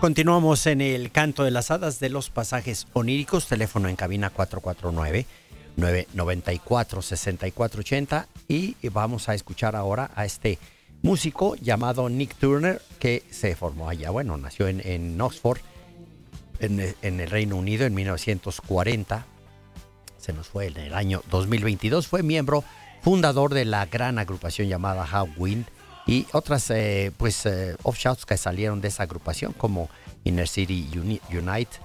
continuamos en el canto de las hadas de los pasajes oníricos. Teléfono en cabina 449-994-6480. Y vamos a escuchar ahora a este músico llamado Nick Turner, que se formó allá, bueno, nació en Oxford, en el Reino Unido en 1940. Se nos fue en el año 2022. Fue miembro fundador de la gran agrupación llamada Hawkwind y otras offshoots que salieron de esa agrupación como Inner City Unite,